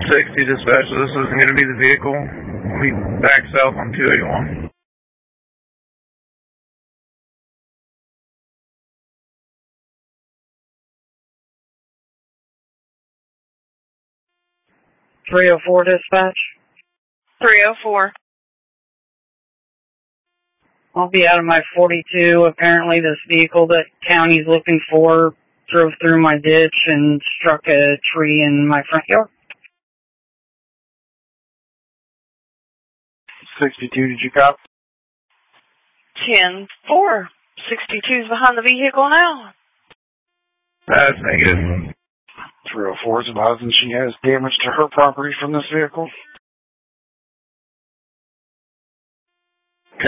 60 dispatch, this isn't going to be the vehicle. We back south on 281. .304 dispatch. 304. I'll be out of my 42. Apparently this vehicle that county's looking for drove through my ditch and struck a tree in my front yard. 62, did you cop? 10-4. 62's behind the vehicle now. That's negative. 304 is advising she has damage to her property from this vehicle.